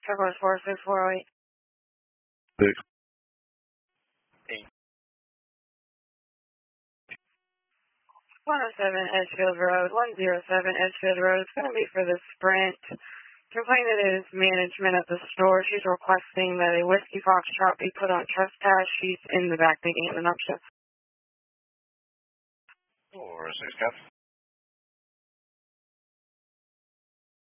Travelers 46408. 107 Edgefield Road, 107 Edgefield Road. It's going to be for the Sprint. Complainant is management at the store. She's requesting that a Whiskey Foxtrot be put on trespass. She's in the back making an upshot. 4-6 Cap.